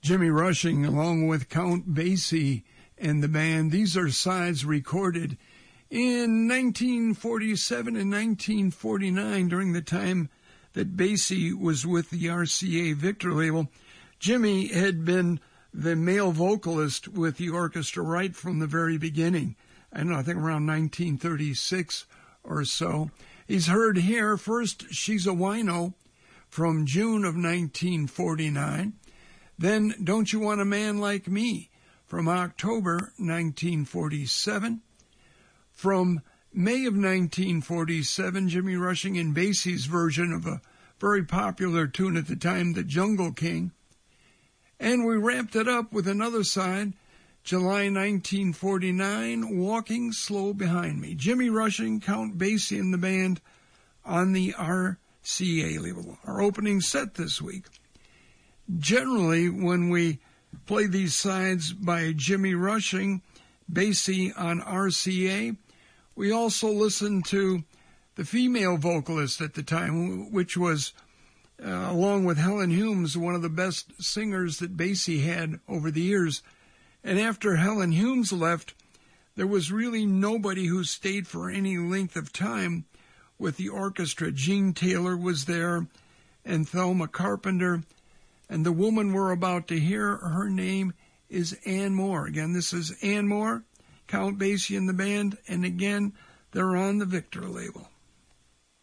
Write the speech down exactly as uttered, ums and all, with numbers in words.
Jimmy Rushing along with Count Basie and the band. These are sides recorded in nineteen forty-seven and nineteen forty-nine during the time that Basie was with the R C A Victor label. Jimmy had been the male vocalist with the orchestra right from the very beginning. I don't know, I think around nineteen thirty-six or so. He's heard here first, She's a Wino from June of nineteen forty-nine. Then Don't You Want a Man Like Me from October nineteen forty-seven. From May of nineteen forty-seven, Jimmy Rushing and Basie's version of a very popular tune at the time, The Jungle King. And we wrapped it up with another side, July nineteen forty-nine, Walking Slow Behind Me. Jimmy Rushing, Count Basie and the band on the R C A label. Our opening set this week. Generally, when we play these sides by Jimmy Rushing, Basie on R C A, we also listen to the female vocalist at the time, which was, uh, along with Helen Humes, one of the best singers that Basie had over the years. And after Helen Humes left, there was really nobody who stayed for any length of time with the orchestra. Gene Taylor was there, and Thelma Carpenter. And the woman we're about to hear, her name is Ann Moore. Again, this is Ann Moore, Count Basie and the band, and again, they're on the Victor label.